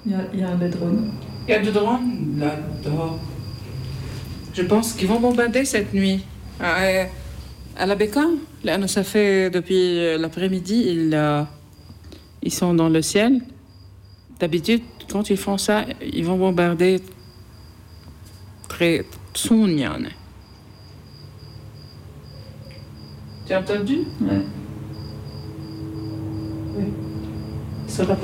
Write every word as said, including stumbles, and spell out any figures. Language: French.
Il y a, il y a des drones. Il y a des drones là dehors. Je pense qu'ils vont bombarder cette nuit. À, à la Béka, là, ça fait depuis l'après-midi, ils, euh, ils sont dans le ciel. D'habitude, quand ils font ça, ils vont bombarder très soon. Tu as entendu? Ouais. Oui. Ça va